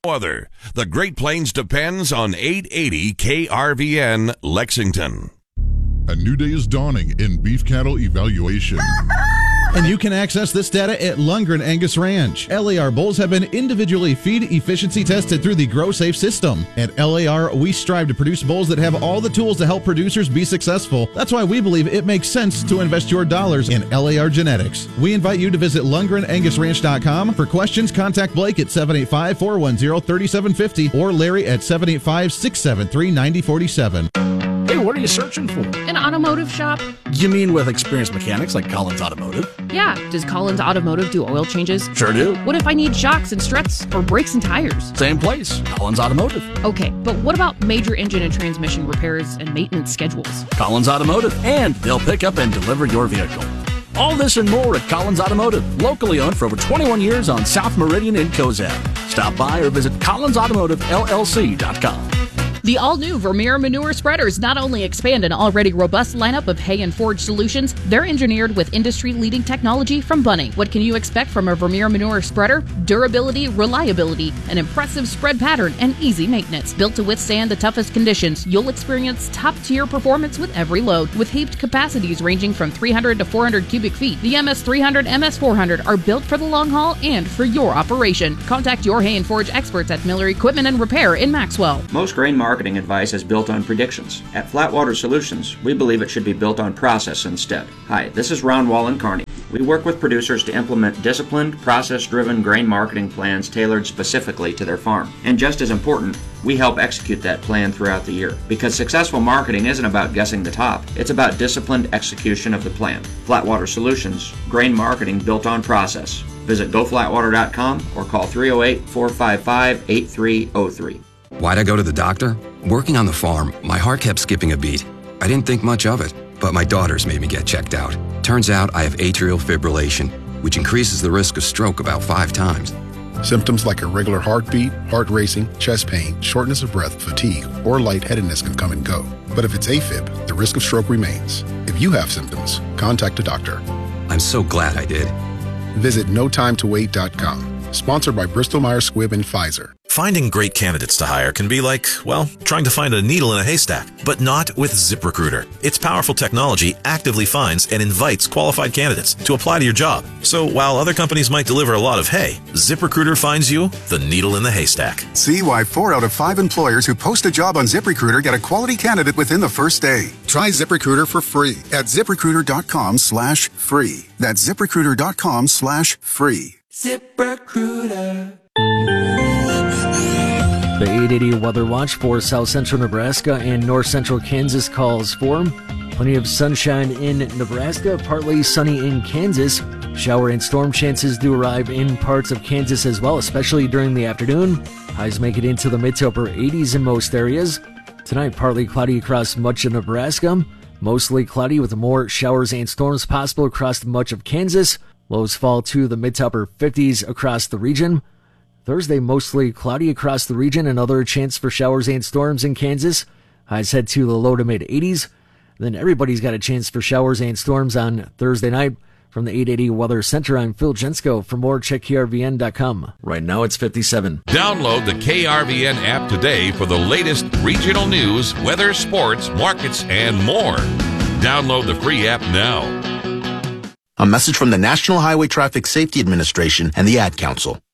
other. The Great Plains depends on 880 KRVN Lexington. A new day is dawning in beef cattle evaluation. And you can access this data at Lundgren Angus Ranch. LAR bulls have been individually feed efficiency tested through the GrowSafe system. At LAR, we strive to produce bulls that have all the tools to help producers be successful. That's why we believe it makes sense to invest your dollars in LAR genetics. We invite you to visit LundgrenAngusRanch.com. For questions, contact Blake at 785-410-3750 or Larry at 785-673-9047. Hey, what are you searching for? An automotive shop? You mean with experienced mechanics like Collins Automotive? Yeah. Does Collins Automotive do oil changes? Sure do. What if I need shocks and struts or brakes and tires? Same place, Collins Automotive. Okay, but what about major engine and transmission repairs and maintenance schedules? Collins Automotive, and they'll pick up and deliver your vehicle. All this and more at Collins Automotive, locally owned for over 21 years on South Meridian in Cozad. Stop by or visit collinsautomotivellc.com. The all-new Vermeer manure spreaders not only expand an already robust lineup of hay and forage solutions, they're engineered with industry-leading technology from Bunning. What can you expect from a Vermeer manure spreader? Durability, reliability, an impressive spread pattern, and easy maintenance. Built to withstand the toughest conditions, you'll experience top-tier performance with every load. With heaped capacities ranging from 300 to 400 cubic feet, the MS300, MS400 are built for the long haul and for your operation. Contact your hay and forage experts at Miller Equipment and Repair in Maxwell. Most grain marketing advice is built on predictions. At Flatwater Solutions, we believe it should be built on process instead. Hi, this is Ron Wallen-Carney. We work with producers to implement disciplined, process-driven grain marketing plans tailored specifically to their farm. And just as important, we help execute that plan throughout the year. Because successful marketing isn't about guessing the top, it's about disciplined execution of the plan. Flatwater Solutions, grain marketing built on process. Visit goflatwater.com or call 308-455-8303. Why'd I go to the doctor? Working on the farm, my heart kept skipping a beat. I didn't think much of it, but my daughters made me get checked out. Turns out I have atrial fibrillation, which increases the risk of stroke about 5 times. Symptoms like irregular heartbeat, heart racing, chest pain, shortness of breath, fatigue, or lightheadedness can come and go. But if it's AFib, the risk of stroke remains. If you have symptoms, contact a doctor. I'm so glad I did. Visit notimetowait.com. Sponsored by Bristol-Myers Squibb and Pfizer. Finding great candidates to hire can be like, well, trying to find a needle in a haystack, but not with ZipRecruiter. Its powerful technology actively finds and invites qualified candidates to apply to your job. So while other companies might deliver a lot of hay, ZipRecruiter finds you the needle in the haystack. See why 4 out of 5 employers who post a job on ZipRecruiter get a quality candidate within the first day. Try ZipRecruiter for free at ZipRecruiter.com/free. That's ZipRecruiter.com/free. ZipRecruiter. The 880 Weather Watch for South Central Nebraska and North Central Kansas calls for plenty of sunshine in Nebraska, partly sunny in Kansas. Shower and storm chances do arrive in parts of Kansas as well, especially during the afternoon. Highs make it into the mid to upper 80s in most areas. Tonight, partly cloudy across much of Nebraska. Mostly cloudy with more showers and storms possible across much of Kansas. Lows fall to the mid to upper 50s across the region. Thursday, mostly cloudy across the region, another chance for showers and storms in Kansas. Highs head to the low to mid 80s. Then everybody's got a chance for showers and storms on Thursday night. From the 880 Weather Center, I'm Phil Jensko. For more, check KRVN.com. Right now, it's 57. Download the KRVN app today for the latest regional news, weather, sports, markets, and more. Download the free app now. A message from the National Highway Traffic Safety Administration and the Ad Council.